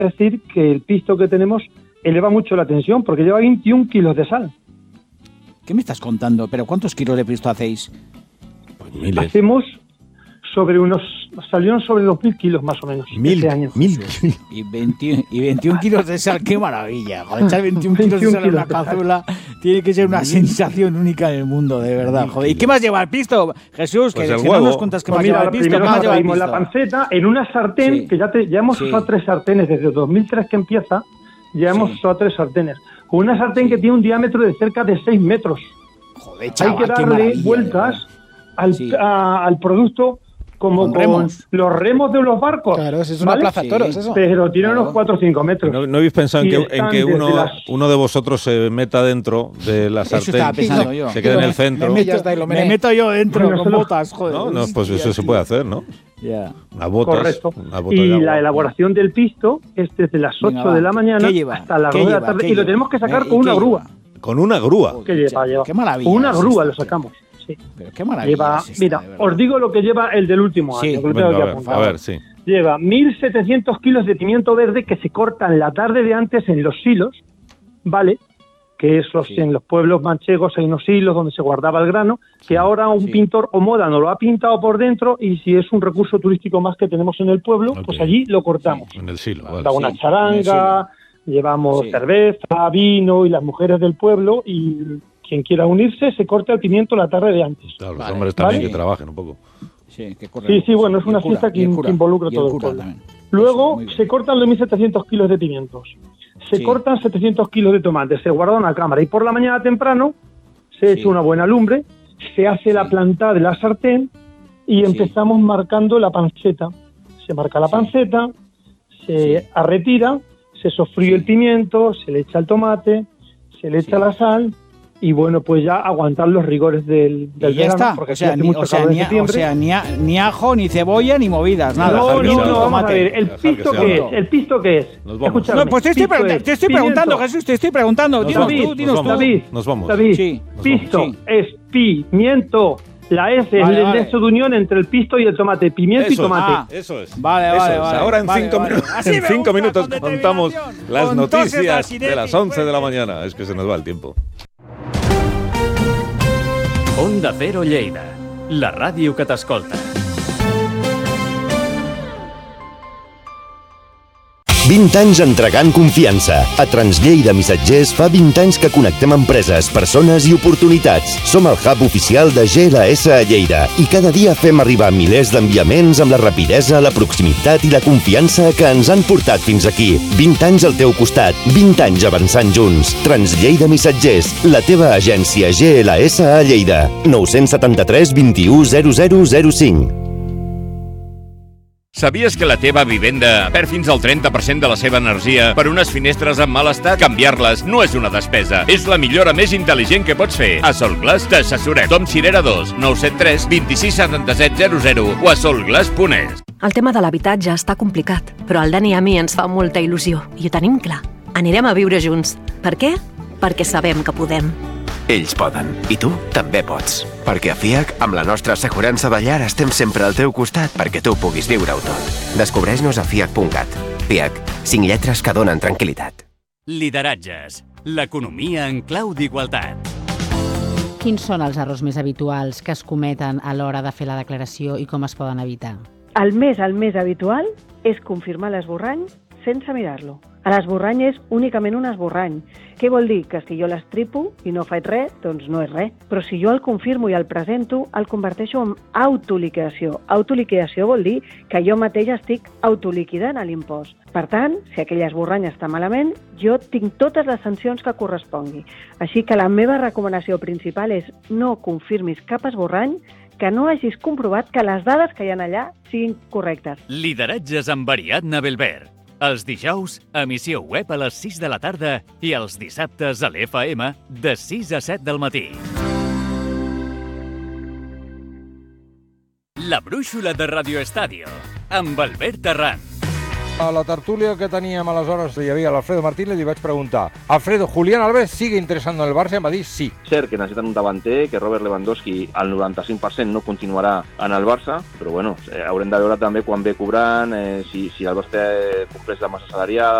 decir que el pisto que tenemos eleva mucho la tensión porque lleva 21 kilos de sal. ¿Qué me estás contando? ¿Pero cuántos kilos de pisto hacéis? Pues miles. Hacemos salieron sobre los 1.000 kilos más o menos este año. 1.000 Y 21 kilos de sal, qué maravilla. Joder, echar 21 kilos de sal en una cazuela tiene que ser una sensación única en el mundo, de verdad. Joder. ¿Y qué más lleva el pisto? Jesús, Pues que el si huevo. no nos cuentas qué Pues más mira, lleva el pisto, ¿qué primero más lleva el abrimos pisto? la panceta en una sartén, Sí. que ya hemos usado 3 sartenes desde 2003 que empieza, ya hemos usado 3 sartenes. Con una sartén que tiene un diámetro de cerca de 6 metros. Joder, chaval, Hay que qué darle maravilla, vueltas Sí. al producto como Con con remos. los remos de los barcos. Claro, eso es una ¿vale? plaza de toros, eso. Pero tiene Claro. unos 4 o 5 metros. ¿No habéis pensado en Y que están desde uno de vosotros se meta dentro de la Eso sartén, estaba pensando yo. se quede en el centro? Ya está, y lo Me mené. meto yo dentro Bueno, con solo- botas, joder. No, pues eso se puede hacer, ¿no? Ya. Unas botas. Correcto. Una bota Y de agua. la elaboración del pisto es desde las 8 Venga, va. de la mañana ¿Qué lleva? hasta las ¿Qué 2 de la lleva? tarde. ¿Qué Y lo lleva? tenemos que sacar ¿Y con una qué grúa. Con una grúa. ¿Qué lleva? Qué maravilla. Con una es grúa esta, lo sacamos. Sí. Pero qué maravilla. Lleva, es esta, mira, de verdad. os digo lo que lleva el del último Sí. año. Que lo Venga, tengo aquí a apuntado. ver, sí. Lleva 1.700 kilos de pimiento verde que se cortan la tarde de antes en los silos, ¿vale? Que es en los pueblos manchegos hay unos silos donde se guardaba el grano, que ahora un pintor o moda nos lo ha pintado por dentro y si es un recurso turístico más que tenemos en el pueblo, Ok. pues allí lo cortamos. En el silo. Vale. Da una Sí, charanga, llevamos Sí. cerveza, vino y las mujeres del pueblo y quien quiera unirse se corta el pimiento la tarde de antes. Claro, los Vale. hombres también Vale. que trabajen un poco. Sí, que corre. Sí, bueno, es Y el una cura, fiesta y el que cura, involucra y todo el cura pueblo. también. Luego Muy bien. se cortan los 1.700 kilos de pimientos, se Sí. cortan 700 kilos de tomates, se guarda en una cámara y por la mañana temprano se Sí. echa una buena lumbre, se hace la plantada de la sartén y empezamos marcando la panceta. Se marca la panceta, se retira, se sofríe el pimiento, se le echa el tomate, se le echa la sal y bueno, pues ya aguantar los rigores del Y ya verano, está. porque O sea, aquí hace mucho calor en septiembre. ni ajo, ni cebolla, ni movidas, nada. No, dejar que no, sea, no, vamos a tomate. ver, ¿el Dejar que pisto sea. qué es? ¿El pisto qué es? Nos vamos. Escúchame, No, pues te estoy pisto es preguntando, pimiento. Jesús, te estoy preguntando. Nos Dinos vamos, tú, dinos nos tú. vamos. David, Nos vamos. David, Sí. pisto Sí. es pimiento. La S es Vale, el vale. nexo de unión entre el pisto y el tomate. Pimiento y Eso es. tomate. Ah. Eso es. Vale, Eso vale, es. vale. Ahora en Vale, 5 vale. minutos, Así en me 5 gusta, minutos con contamos determinación. las Con toques noticias así de las de 11 de la mañana. Es que se nos va el tiempo. Onda Cero Lleida, la ràdio que t'escolta. 20 anys entregant confiança. A Translleida Missatgers fa 20 anys que connectem empreses, persones i oportunitats. Som el hub oficial de GLS a Lleida i cada dia fem arribar milers d'enviaments amb la rapidesa, la proximitat i la confiança que ens han portat fins aquí. 20 anys al teu costat, 20 anys avançant junts. Translleida Missatgers, la teva agència GLS a Lleida. 973 21 0005. Sabies que la teva vivenda perd fins al 30% de la seva energia per unes finestres en mal estat? Canviar-les no és una despesa. És la millora més intel·ligent que pots fer. A Solglass t'assessorem. Tom Cirera 2, 973 26 77 00 o a solglass.es. El tema de l'habitatge està complicat, però al Dani i a mi ens fa molta il·lusió i ho tenim clar. Anirem a viure junts. Per què? Perquè sabem que podem. Ells poden, i tu també pots. Perquè a FIAC, amb la nostra assegurança de llar, estem sempre al teu costat perquè tu puguis viure-ho tot. Descobreix-nos a fiac.cat. FIAC, 5 lletres que donen tranquil·litat. Lideratges, l'economia en clau d'igualtat. Quins són els errors més habituals que es cometen a l'hora de fer la declaració i com es poden evitar? El més habitual és confirmar l'esborrany sense mirar-lo. L'esborrany és únicament un esborrany. Què vol dir? Que si jo l'estripo i no faig res, doncs no és res. Però si jo el confirmo i el presento, el converteixo en autoliquidació. Autoliquidació vol dir que jo mateix estic autoliquidant l'impost. Per tant, si aquell esborrany està malament, jo tinc totes les sancions que correspongui. Així que la meva recomanació principal és no confirmis cap esborrany que no hagis comprovat que les dades que hi ha allà siguin correctes. Lideratges amb Ariadna Belver. Els dijous, emissió web a les 6 de la tarda i els dissabtes a l'FM de 6 a 7 del matí. La brúixola de Radio Estadio, amb Albert Arran. A la tertúlia que teníem aleshores hi havia l'Alfredo Martínez i li vaig preguntar: Alfredo, ¿Julián Alves sigue interesando en el Barça? Em va dir sí. Cert que necessiten un davanter, que Robert Lewandowski al 95% no continuarà en el Barça, però bueno, haurem de veure també quan ve cobrant, si el Barça compleix la massa salarial,